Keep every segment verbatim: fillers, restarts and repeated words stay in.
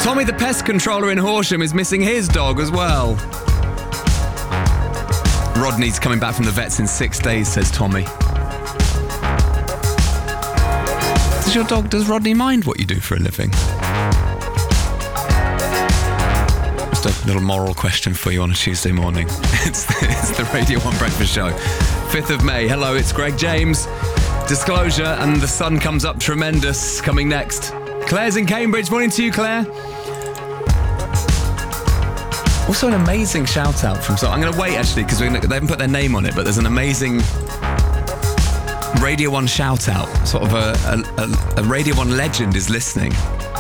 Tommy the pest controller in Horsham is missing his dog as well. Rodney's coming back from the vets in six days, says Tommy. Does your dog, does Rodney mind what you do for a living? Just a little moral question for you on a Tuesday morning. It's the, it's the Radio one Breakfast Show. fifth of May. Hello, it's Greg James. Disclosure and the sun comes up tremendous coming next. Claire's in Cambridge. Morning to you, Claire. Also an amazing shout out from so I'm going to wait actually because they haven't put their name on it, but there's an amazing Radio one shout out. Sort of a, a, a Radio one legend is listening.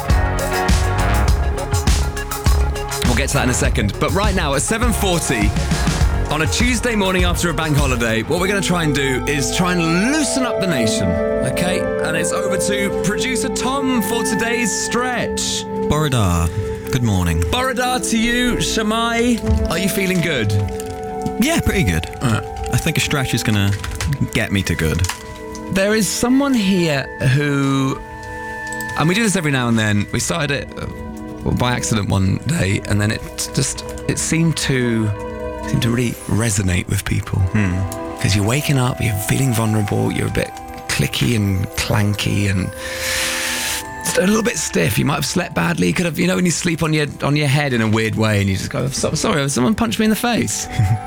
We'll get to that in a second. But right now at seven forty on a Tuesday morning after a bank holiday, what we're going to try and do is try and loosen up the nation. Okay? And it's over to producer Tom for today's stretch. Borodar. Good morning. Borodar to you, Shamai. Are you feeling good? Yeah, pretty good. Uh, I think a stretch is going to get me to good. There is someone here who, and we do this every now and then. We started it uh, by accident one day, and then it just it seemed to seemed to really resonate with people. Because you're waking up, you're feeling vulnerable, you're a bit clicky and clanky and a little bit stiff. You might have slept badly. You could have, you know, when you sleep on your on your head in a weird way, and you just go, so, "Sorry, someone punched me in the face."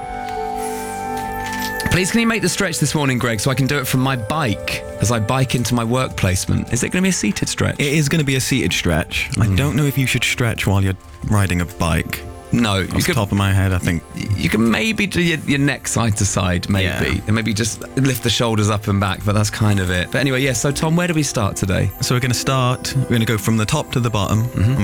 Please, can you make the stretch this morning, Greg, so I can do it from my bike as I bike into my work placement? Is it going to be a seated stretch? It is going to be a seated stretch. Mm. I don't know if you should stretch while you're riding a bike. No. Off the top of my head, I think you can maybe do your, your neck side to side, maybe. Yeah. And maybe just lift the shoulders up and back, but that's kind of it. But anyway, yeah, so Tom, where do we start today? So we're going to start, we're going to go from the top to the bottom. Mm-hmm.